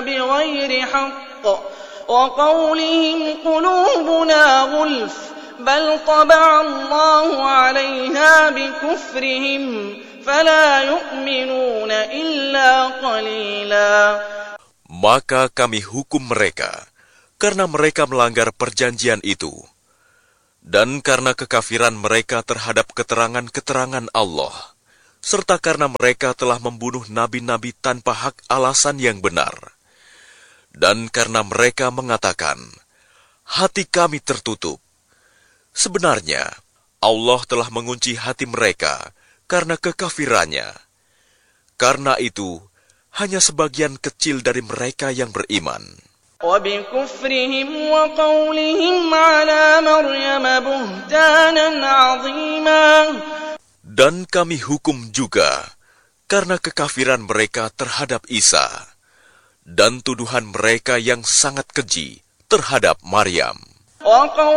بغير حق وقولهم قلوبنا غلف بل طبع الله عليها بكفرهم فلا يؤمنون إلا قليلا. Maka kami hukum mereka karena mereka melanggar perjanjian itu, dan karena kekafiran mereka terhadap keterangan-keterangan Allah, serta karena mereka telah membunuh nabi-nabi tanpa hak alasan yang benar, dan karena mereka mengatakan, hati kami tertutup. Sebenarnya, Allah telah mengunci hati mereka karena kekafirannya. Karena itu, hanya sebagian kecil dari mereka yang beriman. وَبِكُفْرِهِمْ وَقَوْلِهِمْ عَلَى مَرْيَمَ بُهْتَانًا عَظِيمًا. Dan kami hukum juga karena kekafiran mereka terhadap Isa dan tuduhan mereka yang sangat keji terhadap Maryam.